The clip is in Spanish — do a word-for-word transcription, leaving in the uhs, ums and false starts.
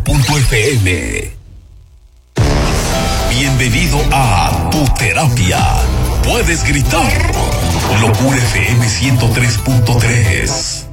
punto f m. Bienvenido a Tu Terapia. Puedes gritar. Locura F M ciento tres punto tres.